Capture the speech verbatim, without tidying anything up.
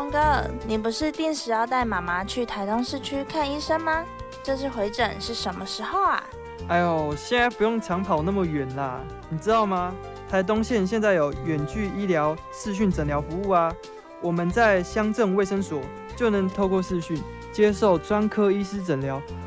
东哥，你不是定时要带妈妈去台东市区看医生吗？这次回诊是什么时候啊？ 哎呦，现在不用长跑那么远啦，你知道吗？台东县现在有远距医疗视讯诊疗服务啊，我们在乡镇卫生所就能透过视讯接受专科医师诊疗，